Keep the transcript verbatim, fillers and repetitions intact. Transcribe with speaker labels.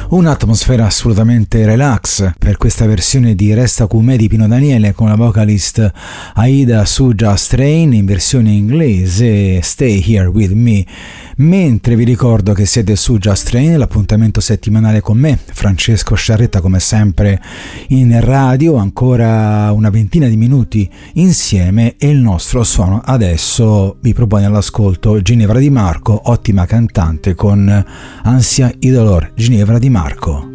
Speaker 1: Un'atmosfera assolutamente relax per questa versione di Resta con me di Pino Daniele con la vocalist Aida Suja Strain in versione inglese Stay Here With Me. Mentre vi ricordo che siete su Just Strain, l'appuntamento settimanale con me, Francesco Sciarretta, come sempre in radio, ancora una ventina di minuti insieme e il nostro suono adesso vi propone all'ascolto Ginevra Di Marco, ottima cantante con Ansia y Dolor. Ginevra Di Marco.